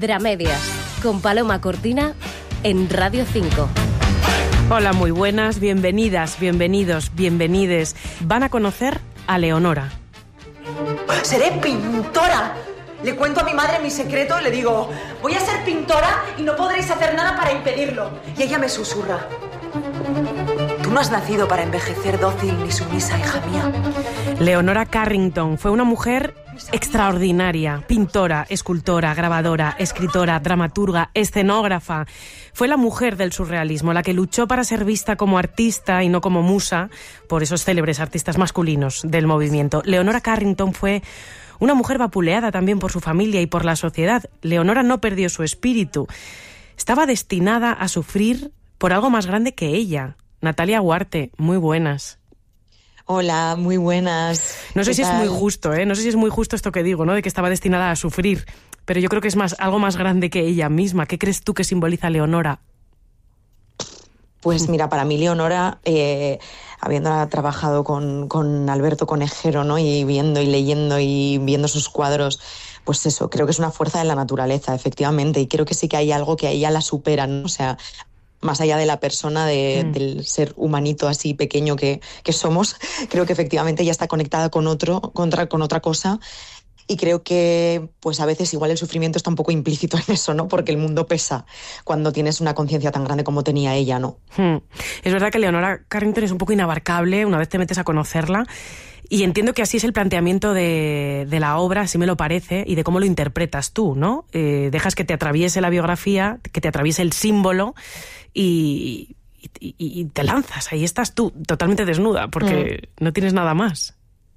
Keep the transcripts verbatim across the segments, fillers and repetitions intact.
Dramedias, con Paloma Cortina en Radio cinco. Hola, muy buenas, bienvenidas, bienvenidos, bienvenides. Van a conocer a Leonora. ¡Seré pintora! Le cuento a mi madre mi secreto, le digo, voy a ser pintora y no podréis hacer nada para impedirlo. Y ella me susurra, tú no has nacido para envejecer dócil ni sumisa, hija mía. Leonora Carrington fue una mujer extraordinaria, pintora, escultora, grabadora, escritora, dramaturga, escenógrafa. Fue la mujer del surrealismo, la que luchó para ser vista como artista y no como musa por esos célebres artistas masculinos del movimiento. Leonora Carrington fue una mujer vapuleada también por su familia y por la sociedad. Leonora no perdió su espíritu. Estaba destinada a sufrir por algo más grande que ella. Natalia Huarte, muy buenas. Hola, muy buenas. No sé si tal? es muy justo, ¿eh? No sé si es muy justo esto que digo, ¿no? De que estaba destinada a sufrir. Pero yo creo que es más algo más grande que ella misma. ¿Qué crees tú que simboliza Leonora? Pues mira, para mí Leonora, eh, habiendo trabajado con, con Alberto Conejero, ¿no? Y viendo y leyendo y viendo sus cuadros, pues eso, creo que es una fuerza de la naturaleza, efectivamente. Y creo que sí que hay algo que a ella la supera, ¿no? O sea, más allá de la persona, de, mm. del ser humanito así pequeño que, que somos, creo que efectivamente ella está conectada con otro, contra, con otra cosa. Y creo que pues a veces igual el sufrimiento está un poco implícito en eso, ¿no? Porque el mundo pesa cuando tienes una conciencia tan grande como tenía ella, ¿no? Hmm. Es verdad que Leonora Carrington es un poco inabarcable una vez te metes a conocerla. Y entiendo que así es el planteamiento de, de la obra, así me lo parece, y de cómo lo interpretas tú, ¿no? Eh, dejas que te atraviese la biografía, que te atraviese el símbolo y, y, y te lanzas. Ahí estás tú, totalmente desnuda, porque mm. no tienes nada más.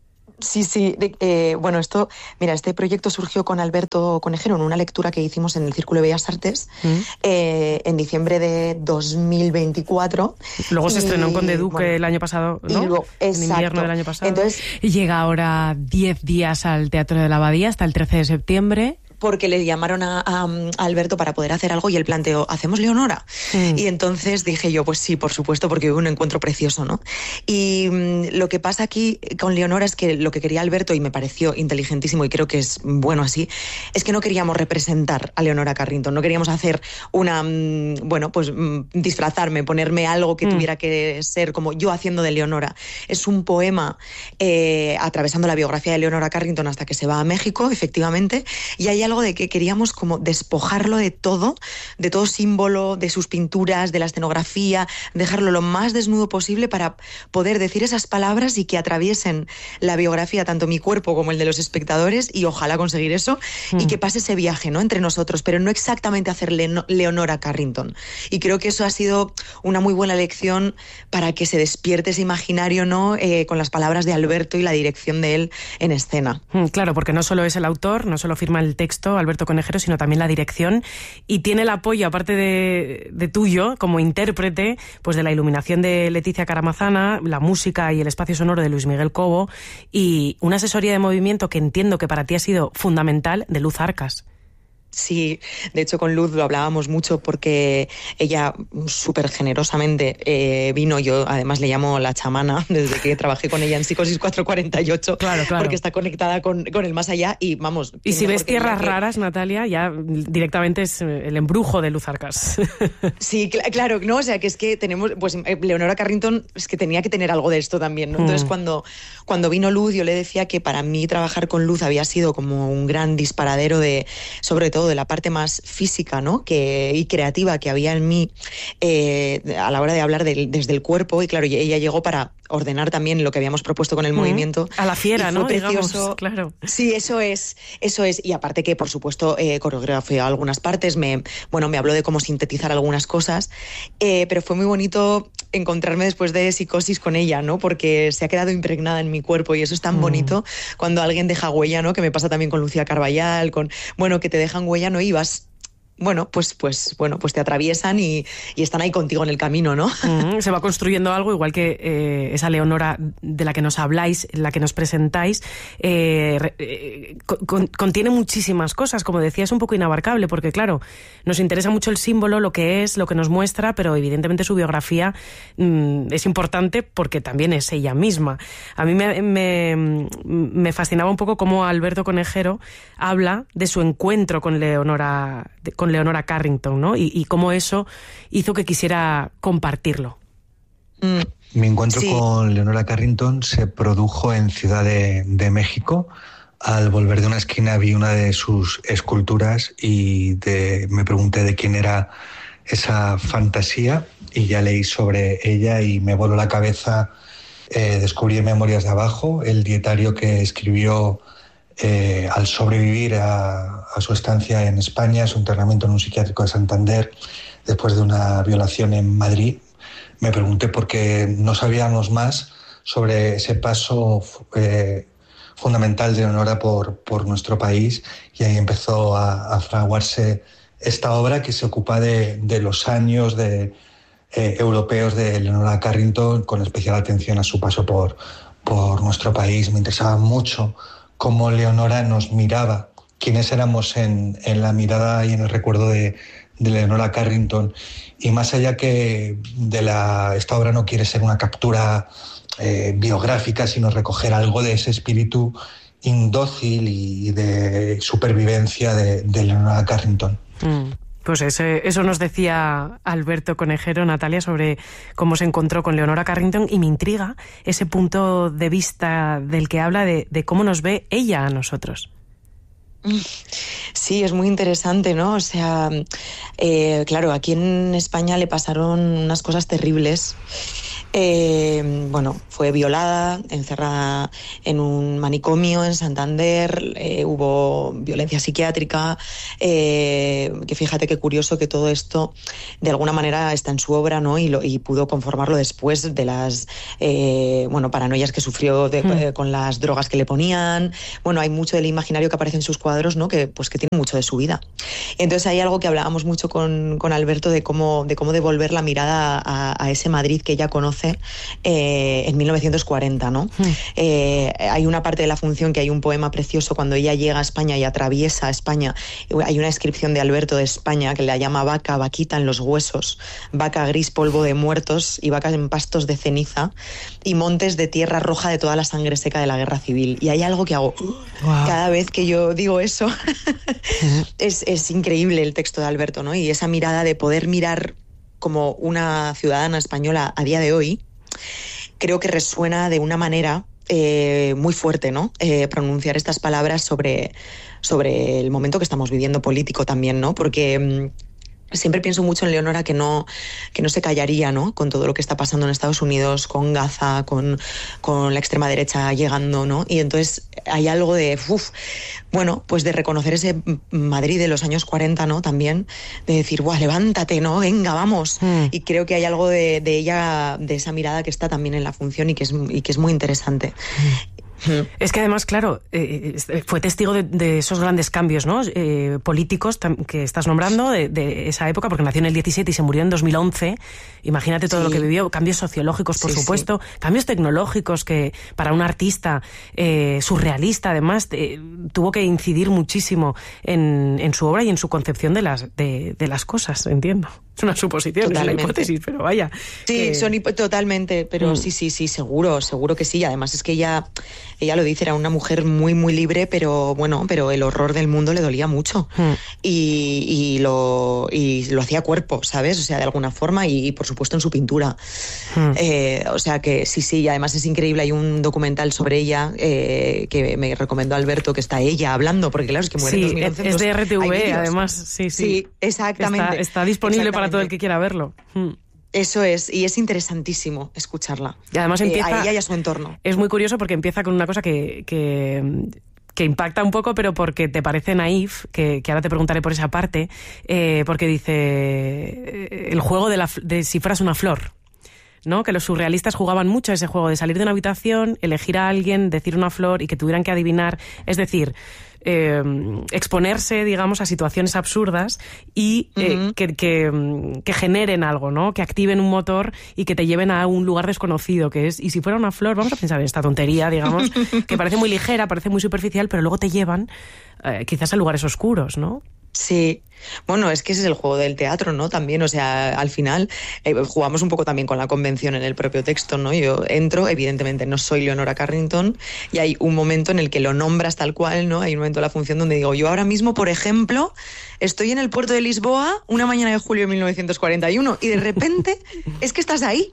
Sí, sí. Eh, bueno, esto, mira, este proyecto surgió con Alberto Conejero en una lectura que hicimos en el Círculo de Bellas Artes mm. eh, en diciembre de dos mil veinticuatro. Luego se y, estrenó en Conde Duque bueno, el año pasado, ¿no? Y luego, en invierno del año pasado. Entonces, y llega ahora diez días al Teatro de la Abadía hasta el trece de septiembre. Porque le llamaron a, a, a Alberto para poder hacer algo y él planteó, ¿hacemos Leonora? Mm. Y entonces dije yo, pues sí, por supuesto, porque hubo un encuentro precioso, ¿no? Y mmm, lo que pasa aquí con Leonora es que lo que quería Alberto, y me pareció inteligentísimo y creo que es bueno así, es que no queríamos representar a Leonora Carrington, no queríamos hacer una, mmm, bueno, pues mmm, disfrazarme, ponerme algo que mm. tuviera que ser como yo haciendo de Leonora. Es un poema eh, atravesando la biografía de Leonora Carrington hasta que se va a México, efectivamente, y hay algo de que queríamos como despojarlo de todo, de todo símbolo, de sus pinturas, de la escenografía, dejarlo lo más desnudo posible para poder decir esas palabras y que atraviesen la biografía, tanto mi cuerpo como el de los espectadores, y ojalá conseguir eso, mm. y que pase ese viaje, ¿no?, entre nosotros, pero no exactamente hacerle no, Leonora Carrington. Y creo que eso ha sido una muy buena lección para que se despierte ese imaginario, ¿no?, eh, con las palabras de Alberto y la dirección de él en escena. Mm, claro, porque no solo es el autor, no solo firma el texto Alberto Conejero, sino también la dirección, y tiene el apoyo, aparte de, de tuyo, como intérprete, pues de la iluminación de Leticia Caramazana, la música y el espacio sonoro de Luis Miguel Cobo, y una asesoría de movimiento que entiendo que para ti ha sido fundamental, de Luz Arcas. Sí, de hecho con Luz lo hablábamos mucho porque ella súper generosamente eh, vino, yo además le llamo la chamana desde que trabajé con ella en Psicosis cuatrocientos cuarenta y ocho, claro, claro. porque está conectada con, con el más allá y vamos... Y si ves Tierras que... Raras, Natalia, ya directamente es el embrujo de Luz Arcas. Sí, cl- claro, ¿no? O sea, que es que tenemos, pues Leonora Carrington es que tenía que tener algo de esto también, ¿no? Entonces mm. cuando, cuando vino Luz yo le decía que para mí trabajar con Luz había sido como un gran disparadero de, sobre todo, de la parte más física, ¿no?, que, y creativa que había en mí eh, a la hora de hablar de, desde el cuerpo, y claro, ella llegó para ordenar también lo que habíamos propuesto con el mm, movimiento. A la fiera, ¿no? Precioso. Digamos, claro. Sí, eso es, eso es. Y aparte que, por supuesto, eh, coreografió algunas partes, me, bueno, me habló de cómo sintetizar algunas cosas, eh, pero fue muy bonito encontrarme después de Psicosis con ella, ¿no? Porque se ha quedado impregnada en mi cuerpo y eso es tan mm. bonito cuando alguien deja huella, ¿no? Que me pasa también con Lucía Carballal, con, bueno, que te dejan huella, ¿no? Y vas bueno, pues, pues, bueno, pues te atraviesan y, y están ahí contigo en el camino, ¿no? Mm, se va construyendo algo, igual que eh, esa Leonora de la que nos habláis, la que nos presentáis, eh, eh, con, contiene muchísimas cosas, como decía, es un poco inabarcable, porque claro, nos interesa mucho el símbolo, lo que es, lo que nos muestra, pero evidentemente su biografía mm, es importante porque también es ella misma. A mí me, me, me fascinaba un poco cómo Alberto Conejero habla de su encuentro con Leonora, con Leonora Carrington, ¿no? Y, y cómo eso hizo que quisiera compartirlo. Mm, Mi encuentro sí. con Leonora Carrington se produjo en Ciudad de, de México. Al volver de una esquina vi una de sus esculturas y de, me pregunté de quién era esa fantasía y ya leí sobre ella y me voló la cabeza. Eh, descubrí en Memorias de Abajo el dietario que escribió Eh, al sobrevivir a, a su estancia en España, su internamiento en un psiquiátrico de Santander, después de una violación en Madrid. Me pregunté por qué no sabíamos más sobre ese paso eh, fundamental de Leonora por, por nuestro país, y ahí empezó a, a fraguarse esta obra que se ocupa de, de los años de, eh, europeos de Leonora Carrington, con especial atención a su paso por, por nuestro país. Me interesaba mucho cómo Leonora nos miraba, quiénes éramos en, en la mirada y en el recuerdo de, de Leonora Carrington. Y más allá que de la, esta obra no quiere ser una captura eh, biográfica, sino recoger algo de ese espíritu indócil y de supervivencia de, de Leonora Carrington. Mm. Pues ese, eso nos decía Alberto Conejero, Natalia, sobre cómo se encontró con Leonora Carrington, y me intriga ese punto de vista del que habla de, de cómo nos ve ella a nosotros. Sí, es muy interesante, ¿no? O sea, eh, claro, aquí en España le pasaron unas cosas terribles. Eh, bueno, fue violada, encerrada en un manicomio en Santander, eh, hubo violencia psiquiátrica, eh, que fíjate qué curioso que todo esto de alguna manera está en su obra, ¿no? Y, lo, y pudo conformarlo después de las eh, bueno, paranoias que sufrió de, mm. eh, con las drogas que le ponían. Bueno, hay mucho del imaginario que aparece en sus cuadros, ¿no? Que, pues, que tiene mucho de su vida. Entonces hay algo que hablábamos mucho con, con Alberto de cómo, de cómo devolver la mirada a, a ese Madrid que ella conoce Eh, en mil novecientos cuarenta, ¿no? Mm. Eh, hay una parte de la función que hay un poema precioso cuando ella llega a España y atraviesa España. Hay una descripción de Alberto de España que la llama vaca, vaquita en los huesos, vaca gris, polvo de muertos, y vacas en pastos de ceniza, y montes de tierra roja de toda la sangre seca de la guerra civil. Y hay algo que hago wow. cada vez que yo digo eso. mm. es, es increíble el texto de Alberto, ¿no? Y esa mirada de poder mirar como una ciudadana española a día de hoy, creo que resuena de una manera eh, muy fuerte, ¿no? Eh, pronunciar estas palabras sobre, sobre el momento que estamos viviendo político también, ¿no? Porque mmm, siempre pienso mucho en Leonora, que no, que no se callaría, ¿no? Con todo lo que está pasando en Estados Unidos, con Gaza, con, con la extrema derecha llegando, ¿no? Y entonces hay algo de, uf, bueno, pues de reconocer ese Madrid de los años cuarenta, ¿no? También, de decir, ¡buah, levántate, ¿no? Venga, vamos. Mm. Y creo que hay algo de, de ella, de esa mirada que está también en la función y que es, y que es muy interesante. Mm. Es que además, claro, eh, fue testigo de, de esos grandes cambios, ¿no? Eh, políticos que estás nombrando de, de esa época, porque nació en el diecisiete y se murió en dos mil once. Imagínate todo sí. lo que vivió, cambios sociológicos, por sí, supuesto, sí. cambios tecnológicos que para un artista eh, surrealista, además, eh, tuvo que incidir muchísimo en, en su obra y en su concepción de las, de, de las cosas, entiendo. Es una suposición, totalmente. Es una hipótesis, pero vaya. Sí, que... son hip- totalmente, pero mm. sí, sí, sí, seguro, seguro que sí. Además es que ella, ella lo dice, era una mujer muy, muy libre, pero bueno, pero el horror del mundo le dolía mucho. Mm. Y, y, lo, y lo hacía cuerpo, ¿sabes? O sea, de alguna forma, y, y por supuesto en su pintura. Mm. Eh, o sea que sí, sí, y además es increíble. Hay un documental sobre ella eh, que me recomendó Alberto, que está ella hablando, porque claro, es que muere sí, en dos mil once. Es de R T V, además, sí, sí. Sí, exactamente. Está, está disponible para todo el que quiera verlo. Hmm. Eso es, y es interesantísimo escucharla. Y además empieza, eh, a ella y a su entorno. Es muy curioso porque empieza con una cosa que, que, que impacta un poco, pero porque te parece naif, que, que ahora te preguntaré por esa parte, eh, porque dice el juego de, la, de si fueras una flor, ¿no? Que los surrealistas jugaban mucho a ese juego de salir de una habitación, elegir a alguien, decir una flor y que tuvieran que adivinar. Es decir, eh, exponerse, digamos, a situaciones absurdas y eh, uh-huh. que, que, que generen algo, ¿no? Que activen un motor y que te lleven a un lugar desconocido, que es, y si fuera una flor, vamos a pensar en esta tontería, digamos, que parece muy ligera, parece muy superficial, pero luego te llevan eh, quizás a lugares oscuros, ¿no? Sí, bueno, es que ese es el juego del teatro, ¿no? También, o sea, al final eh, jugamos un poco también con la convención en el propio texto, ¿no? Yo entro, evidentemente no soy Leonora Carrington, y hay un momento en el que lo nombras tal cual, ¿no? Hay un momento de la función donde digo, yo ahora mismo, por ejemplo, estoy en el puerto de Lisboa una mañana de julio de mil novecientos cuarenta y uno y de repente es que estás ahí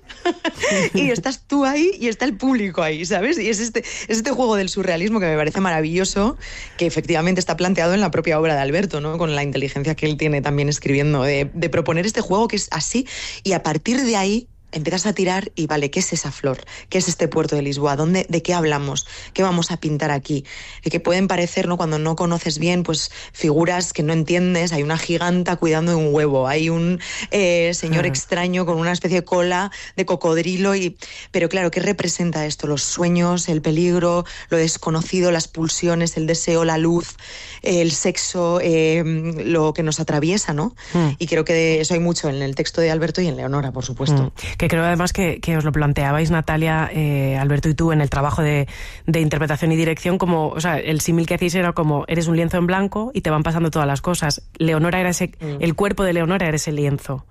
y estás tú ahí y está el público ahí, ¿sabes? Y es este, es este juego del surrealismo que me parece maravilloso, que efectivamente está planteado en la propia obra de Alberto, ¿no? Con la inteligencia que él tiene también escribiendo, de, de proponer este juego que es así, y a partir de ahí empiezas a tirar y vale, ¿qué es esa flor? ¿Qué es este puerto de Lisboa? ¿Dónde, ¿De qué hablamos? ¿Qué vamos a pintar aquí? Que pueden parecer, ¿no? Cuando no conoces bien, pues figuras que no entiendes. Hay una giganta cuidando de un huevo, hay un eh, señor uh-huh. extraño con una especie de cola de cocodrilo. Y... Pero claro, ¿qué representa esto? Los sueños, el peligro, lo desconocido, las pulsiones, el deseo, la luz, el sexo, eh, lo que nos atraviesa, ¿no? Uh-huh. Y creo que de eso hay mucho en el texto de Alberto y en Leonora, por supuesto. Uh-huh. Que creo además que, que os lo planteabais, Natalia, eh, Alberto y tú, en el trabajo de, de interpretación y dirección, como, o sea, el símil que hacéis era como, eres un lienzo en blanco y te van pasando todas las cosas. Leonora era ese, mm. el cuerpo de Leonora era ese lienzo.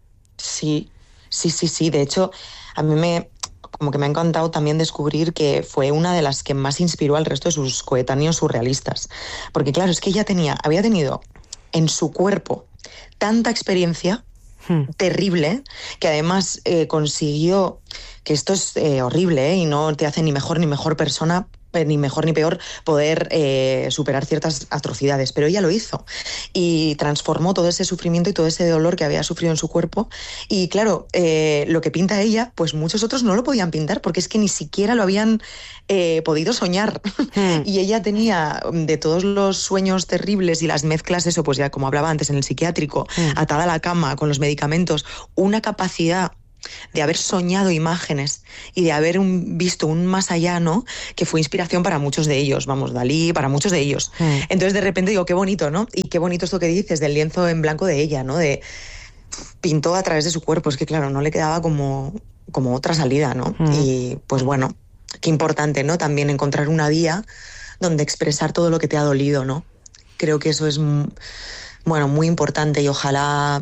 Sí, sí, sí, sí. De hecho, a mí me, como que me ha encantado también descubrir que fue una de las que más inspiró al resto de sus coetáneos surrealistas. Porque claro, es que ella tenía, había tenido en su cuerpo tanta experiencia terrible, que además eh, consiguió, que esto es eh, horrible, ¿eh? Y no te hace ni mejor ni mejor persona, ni mejor ni peor, poder eh, superar ciertas atrocidades, pero ella lo hizo y transformó todo ese sufrimiento y todo ese dolor que había sufrido en su cuerpo. Y claro, eh, lo que pinta ella, pues muchos otros no lo podían pintar porque es que ni siquiera lo habían eh, podido soñar. Mm. Y ella tenía, de todos los sueños terribles y las mezclas, eso, pues ya como hablaba antes en el psiquiátrico, mm. atada a la cama con los medicamentos, una capacidad de haber soñado imágenes y de haber un, visto un más allá, ¿no? Que fue inspiración para muchos de ellos, vamos, Dalí, para muchos de ellos. Mm. Entonces de repente digo, qué bonito, ¿no? Y qué bonito esto que dices del lienzo en blanco de ella, ¿no? De pintó a través de su cuerpo, es que claro, no le quedaba como, como otra salida, ¿no? Mm. Y pues bueno, qué importante, ¿no? También encontrar una vía donde expresar todo lo que te ha dolido, ¿no? Creo que eso es, bueno, muy importante y ojalá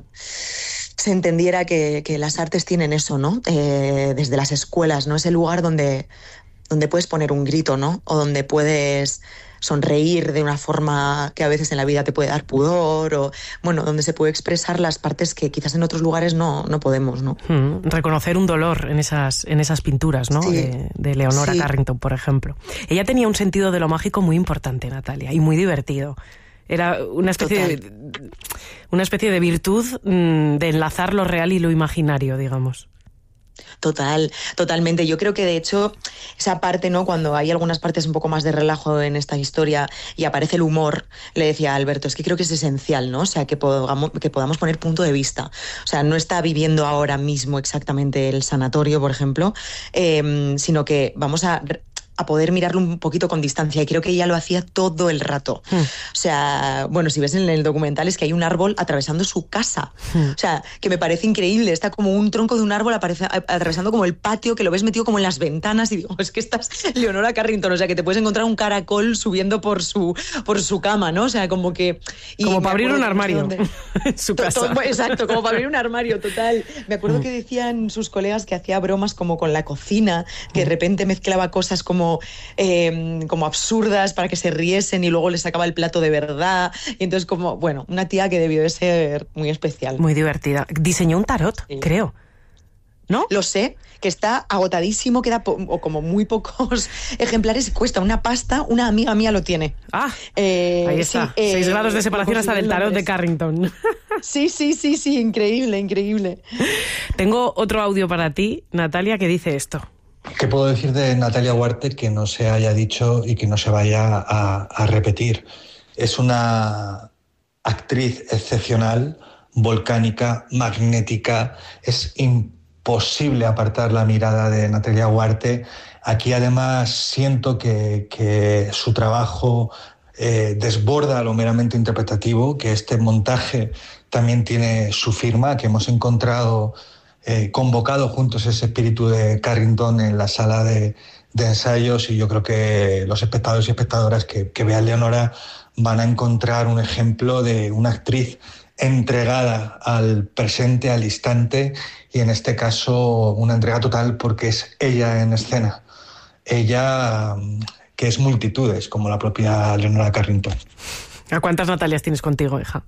se entendiera que, que las artes tienen eso, ¿no? Eh, desde las escuelas, ¿no? Es el lugar donde, donde puedes poner un grito, ¿no? O donde puedes sonreír de una forma que a veces en la vida te puede dar pudor, o bueno, donde se puede expresar las partes que quizás en otros lugares no, no podemos, ¿no? Mm, reconocer un dolor en esas, en esas pinturas, ¿no? Sí. De, de Leonora sí. Carrington, por ejemplo. Ella tenía un sentido de lo mágico muy importante, Natalia, y muy divertido. Era una especie de, una especie de virtud mmm, de enlazar lo real y lo imaginario, digamos. Total, totalmente. Yo creo que de hecho esa parte, ¿no? Cuando hay algunas partes un poco más de relajo en esta historia y aparece el humor, le decía a Alberto, es que creo que es esencial, ¿no? O sea, que podamos, que podamos poner punto de vista. O sea, no está viviendo ahora mismo exactamente el sanatorio, por ejemplo, eh, sino que vamos a... a poder mirarlo un poquito con distancia, y creo que ella lo hacía todo el rato. Mm. O sea, bueno, si ves en el documental es que hay un árbol atravesando su casa. Mm. O sea, que me parece increíble, está como un tronco de un árbol aparece, atravesando como el patio, que lo ves metido como en las ventanas, y digo, es que estás Leonora Carrington, o sea, que te puedes encontrar un caracol subiendo por su, por su cama, ¿no? O sea, como que... Y como para abrir un armario donde... en su casa. Todo, exacto, como para abrir un armario, total. Me acuerdo mm. que decían sus colegas que hacía bromas como con la cocina, que de repente mezclaba cosas como Como, eh, como absurdas para que se riesen y luego les sacaba el plato de verdad. Y entonces como, bueno, una tía que debió de ser muy especial. Muy divertida. Diseñó un tarot, sí. creo. ¿No? Lo sé, que está agotadísimo, queda po- o como muy pocos ejemplares, cuesta una pasta, una amiga mía lo tiene. Ah, eh, ahí está, sí, seis eh, grados de separación hasta del tarot de Carrington. Sí, sí, sí, sí, increíble, increíble. Tengo otro audio para ti, Natalia, que dice esto. ¿Qué puedo decir de Natalia Huarte que no se haya dicho y que no se vaya a, a repetir? Es una actriz excepcional, volcánica, magnética. Es imposible apartar la mirada de Natalia Huarte. Aquí además siento que, que su trabajo eh, desborda lo meramente interpretativo, que este montaje también tiene su firma, que hemos encontrado eh, convocado juntos ese espíritu de Carrington en la sala de, de ensayos, y yo creo que los espectadores y espectadoras que, que vean Leonora van a encontrar un ejemplo de una actriz entregada al presente, al instante, y en este caso una entrega total porque es ella en escena. Ella que es multitudes, como la propia Leonora Carrington. ¿A cuántas Natalias tienes contigo, hija?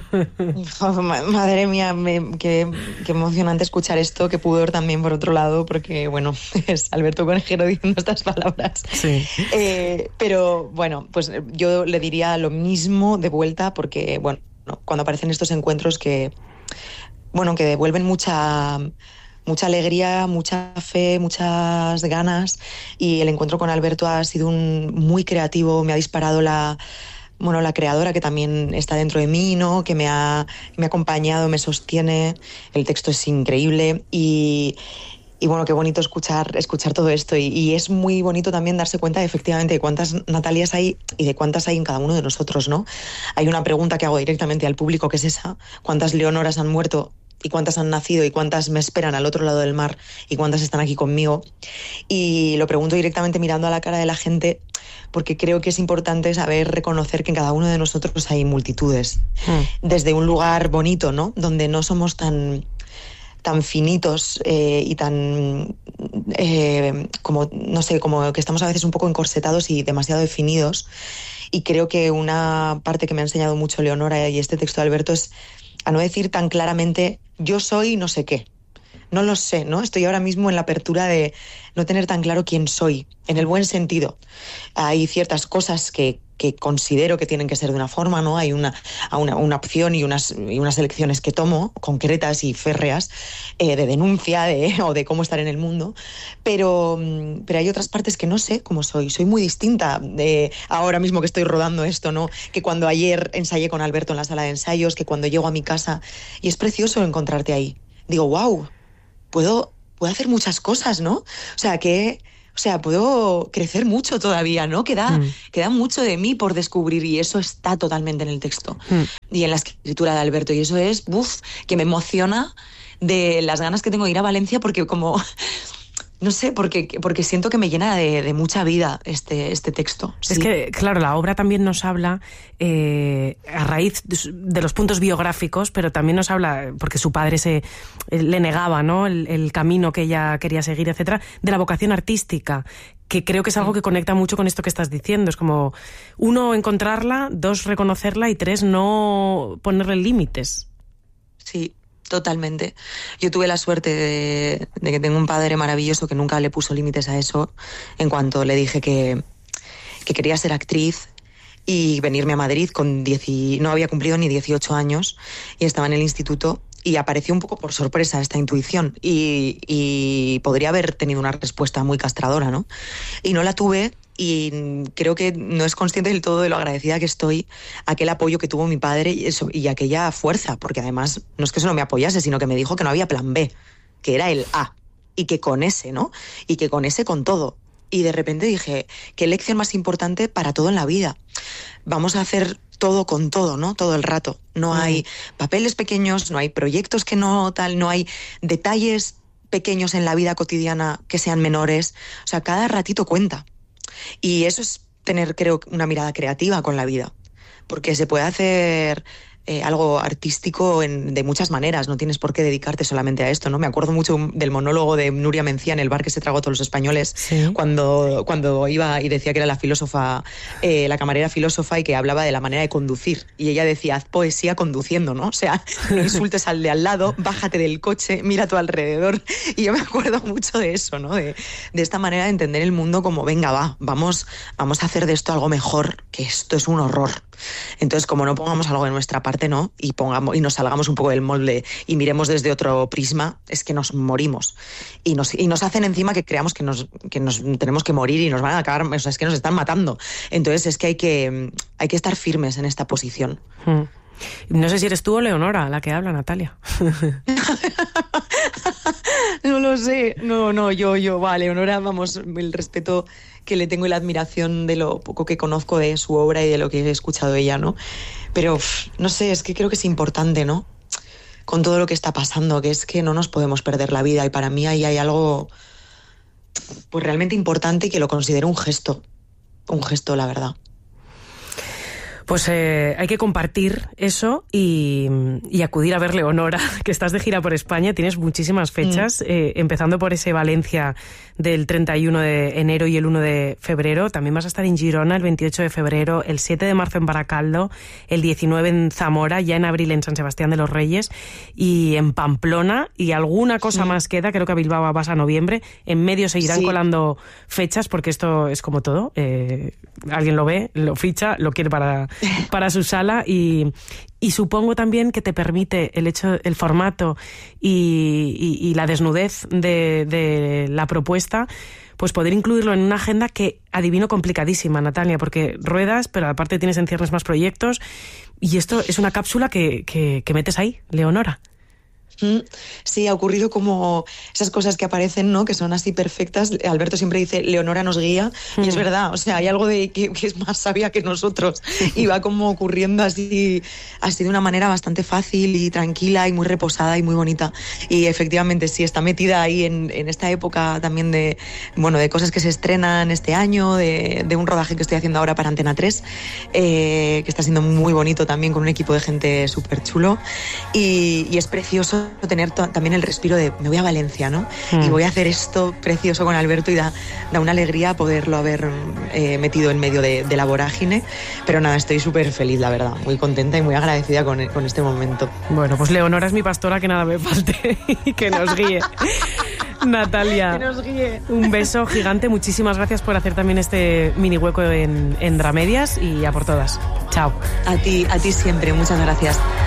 Oh, madre mía, me, qué, qué emocionante escuchar esto, qué pudor también por otro lado, porque bueno, es Alberto Conejero diciendo estas palabras. Sí. Eh, pero bueno, pues yo le diría lo mismo de vuelta, porque bueno, cuando aparecen estos encuentros que, bueno, que devuelven mucha... mucha alegría, mucha fe, muchas ganas, y el encuentro con Alberto ha sido un, muy creativo, me ha disparado la, bueno, la creadora que también está dentro de mí, ¿no? Que me ha, me ha acompañado, me sostiene, el texto es increíble y, y bueno, qué bonito escuchar, escuchar todo esto, y, y es muy bonito también darse cuenta de, efectivamente, de cuántas Natalias hay y de cuántas hay en cada uno de nosotros, ¿no? Hay una pregunta que hago directamente al público, que es esa: ¿cuántas Leonoras han muerto? ¿Y cuántas han nacido? ¿Y cuántas me esperan al otro lado del mar? ¿Y cuántas están aquí conmigo? Y lo pregunto directamente mirando a la cara de la gente, porque creo que es importante saber reconocer que en cada uno de nosotros hay multitudes. Mm. Desde un lugar bonito, ¿no? Donde no somos tan, tan finitos eh, y tan... Eh, como, no sé, como que estamos a veces un poco encorsetados y demasiado definidos. Y creo que una parte que me ha enseñado mucho Leonora y este texto de Alberto es a no decir tan claramente yo soy no sé qué. No lo sé, ¿no? Estoy ahora mismo en la apertura de no tener tan claro quién soy, en el buen sentido. Hay ciertas cosas que, que considero que tienen que ser de una forma, ¿no? Hay una, una, una opción y unas, y unas elecciones que tomo, concretas y férreas, eh, de denuncia de, o de cómo estar en el mundo, pero, pero hay otras partes que no sé cómo soy. Soy muy distinta de ahora mismo que estoy rodando esto, ¿no? Que cuando ayer ensayé con Alberto en la sala de ensayos, que cuando llego a mi casa, y es precioso encontrarte ahí. Digo, wow, puedo, puedo hacer muchas cosas, ¿no? O sea, que... O sea, puedo crecer mucho todavía, ¿no? Queda, mm. queda mucho de mí por descubrir, y eso está totalmente en el texto mm. y en la escritura de Alberto. Y eso es, uff, que me emociona de las ganas que tengo de ir a Valencia, porque como... No sé, porque, porque siento que me llena de, de mucha vida este, este texto. Es sí. que, claro, la obra también nos habla eh, a raíz de los puntos biográficos, pero también nos habla, porque su padre se le negaba, ¿no? el, el camino que ella quería seguir, etcétera, de la vocación artística, que creo que es algo que conecta mucho con esto que estás diciendo. Es como, uno, encontrarla, dos, reconocerla, y tres, no ponerle límites. Sí. Totalmente. Yo tuve la suerte de, de que tengo un padre maravilloso que nunca le puso límites a eso, en cuanto le dije que, que quería ser actriz y venirme a Madrid con diez, no había cumplido ni dieciocho años y estaba en el instituto, y apareció un poco por sorpresa esta intuición y, y podría haber tenido una respuesta muy castradora, ¿no? Y no la tuve. Y creo que no es consciente del todo de lo agradecida que estoy a aquel apoyo que tuvo mi padre y, eso, y aquella fuerza, porque además no es que solo me apoyase, sino que me dijo que no había plan B, que era el A, y que con ese, ¿no? Y que con ese con todo. Y de repente dije, qué lección más importante para todo en la vida. Vamos a hacer todo con todo, ¿no? Todo el rato. No hay papeles pequeños, no hay proyectos que no tal, no hay detalles pequeños en la vida cotidiana que sean menores. O sea, cada ratito cuenta. Y eso es tener, creo, una mirada creativa con la vida, porque se puede hacer eh, algo artístico en, de muchas maneras, no tienes por qué dedicarte solamente a esto, ¿no? Me acuerdo mucho del monólogo de Nuria Mencía en El bar que se tragó a todos los españoles, ¿sí? cuando, cuando iba y decía que era la filósofa, eh, la camarera filósofa, y que hablaba de la manera de conducir, y ella decía, haz poesía conduciendo, ¿no? O sea, no insultes al de al lado, bájate del coche, mira a tu alrededor. Y yo me acuerdo mucho de eso, ¿no? De, de esta manera de entender el mundo como, venga, va, vamos, vamos a hacer de esto algo mejor, que esto es un horror. Entonces, como no pongamos algo de nuestra parte, ¿no? Y pongamos y nos salgamos un poco del molde y miremos desde otro prisma, es que nos morimos. Y nos, y nos hacen encima que creamos que nos, que nos tenemos que morir y nos van a acabar, o sea, es que nos están matando. Entonces, es que hay que, hay que estar firmes en esta posición. Hmm. No sé si eres tú o Leonora la que habla, Natalia. No lo sé. No, no, yo, yo, va, Leonora, vamos, el respeto que le tengo y la admiración de lo poco que conozco de su obra y de lo que he escuchado de ella, ¿no? Pero, no sé, es que creo que es importante, ¿no? Con todo lo que está pasando, que es que no nos podemos perder la vida, y para mí ahí hay algo pues realmente importante y que lo considero un gesto, un gesto, la verdad. Pues eh, hay que compartir eso y, y acudir a ver Leonora, que estás de gira por España, tienes muchísimas fechas, mm. eh, empezando por ese Valencia del treinta y uno de enero y el uno de febrero. También vas a estar en Girona el veintiocho de febrero, el siete de marzo en Baracaldo, el diecinueve en Zamora, ya en abril en San Sebastián de los Reyes y en Pamplona, y alguna cosa sí. más queda, creo que a Bilbao vas a noviembre. En medio seguirán sí. colando fechas, porque esto es como todo, eh, alguien lo ve, lo ficha, lo quiere para... para su sala, y, y supongo también que te permite el hecho, el formato y, y, y la desnudez de, de la propuesta, pues poder incluirlo en una agenda que adivino complicadísima, Natalia, porque ruedas, pero aparte tienes en ciernes más proyectos, y esto es una cápsula que, que, que metes ahí, Leonora. Sí, ha ocurrido como esas cosas que aparecen, ¿no? Que son así perfectas. Alberto siempre dice, Leonora nos guía, mm. y es verdad, o sea, hay algo de que, que es más sabia que nosotros, y va como ocurriendo así, así de una manera bastante fácil y tranquila y muy reposada y muy bonita. Y efectivamente sí, está metida ahí en, en esta época también de, bueno, de cosas que se estrenan este año, de, de un rodaje que estoy haciendo ahora para Antena tres, eh, que está siendo muy bonito también, con un equipo de gente súper chulo, y, y es precioso tener to- también el respiro de me voy a Valencia, ¿no? Mm. Y voy a hacer esto precioso con Alberto, y da, da una alegría poderlo haber eh, metido en medio de, de la vorágine. Pero nada, estoy súper feliz, la verdad, muy contenta y muy agradecida con, con este momento. Bueno, pues Leonora es mi pastora, que nada me falte y que nos guíe. Natalia, que nos guíe. Un beso gigante, muchísimas gracias por hacer también este mini hueco en, en Dramedias, y a por todas. Chao. A ti, a ti siempre, muchas gracias.